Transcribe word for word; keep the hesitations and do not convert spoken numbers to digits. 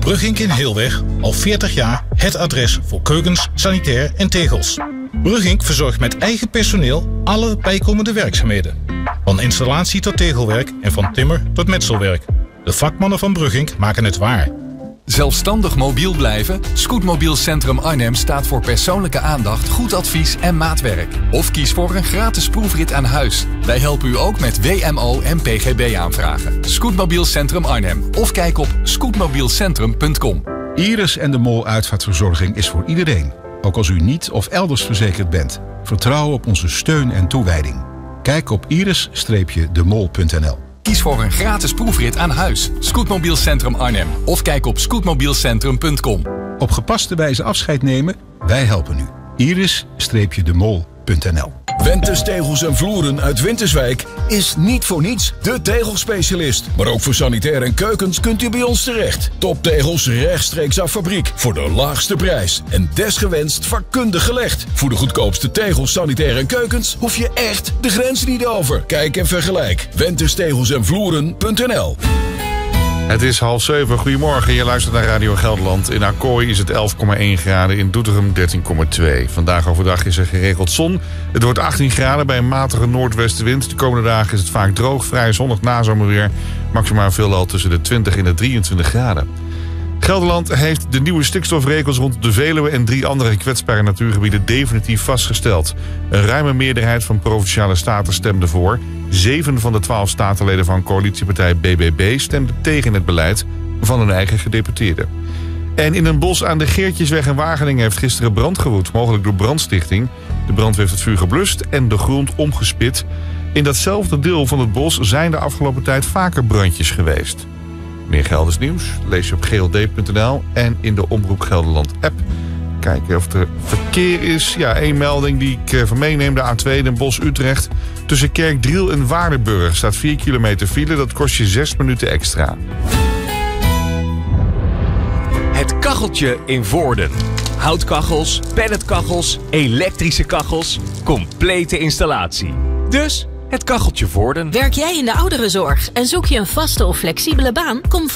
Brugink in Heelweg, al veertig jaar het adres voor keukens, sanitair en tegels. Brugink verzorgt met eigen personeel alle bijkomende werkzaamheden. Van installatie tot tegelwerk en van timmer tot metselwerk. De vakmannen van Brugink maken het waar. Zelfstandig mobiel blijven? Scootmobiel Centrum Arnhem staat voor persoonlijke aandacht, goed advies en maatwerk. Of kies voor een gratis proefrit aan huis. Wij helpen u ook met W M O en P G B aanvragen. Scootmobiel Centrum Arnhem. Of kijk op scootmobielcentrum punt com. Iris en de Mol uitvaartverzorging is voor iedereen. Ook als u niet of elders verzekerd bent. Vertrouw op onze steun en toewijding. Kijk op iris de mol punt n l. Kies voor een gratis proefrit aan huis. Scootmobiel Centrum Arnhem. Of kijk op scootmobielcentrum punt com. Op gepaste wijze afscheid nemen? Wij helpen u. iris de mol punt n l. Wentes Tegels en Vloeren uit Winterswijk is niet voor niets de tegelspecialist. Maar ook voor sanitair en keukens kunt u bij ons terecht. Toptegels rechtstreeks af fabriek voor de laagste prijs. En desgewenst vakkundig gelegd. Voor de goedkoopste tegels, sanitair en keukens hoef je echt de grens niet over. Kijk en vergelijk. Wentes Tegels en Vloeren punt n l. Het is half zeven. Goedemorgen, je luistert naar Radio Gelderland. In Accooi is het elf komma één graden, in Doetinchem dertien komma twee. Vandaag overdag is er geregeld zon. Het wordt achttien graden bij een matige noordwestenwind. De komende dagen is het vaak droog, vrij zonnig nazomerweer. Maximaal veelal tussen de twintig en de drieëntwintig graden. Gelderland heeft de nieuwe stikstofregels rond de Veluwe en drie andere kwetsbare natuurgebieden definitief vastgesteld. Een ruime meerderheid van provinciale staten stemde voor. Zeven van de twaalf statenleden van coalitiepartij B B B stemden tegen het beleid van hun eigen gedeputeerden. En in een bos aan de Geertjesweg in Wageningen heeft gisteren brand gewoed, mogelijk door brandstichting. De brandweer heeft het vuur geblust en de grond omgespit. In datzelfde deel van het bos zijn de afgelopen tijd vaker brandjes geweest. Meer Gelders nieuws lees je op g l d punt n l en in de Omroep Gelderland app. Kijken of er verkeer is. Ja, één melding die ik van meeneem. De A twee Den Bosch-Utrecht. Tussen Kerkdriel en Waardenburg staat vier kilometer file. Dat kost je zes minuten extra. Het kacheltje in Voorden. Houtkachels, pelletkachels, elektrische kachels. Complete installatie. Dus het kacheltje Voorden. Werk jij in de ouderenzorg en zoek je een vaste of flexibele baan? Kom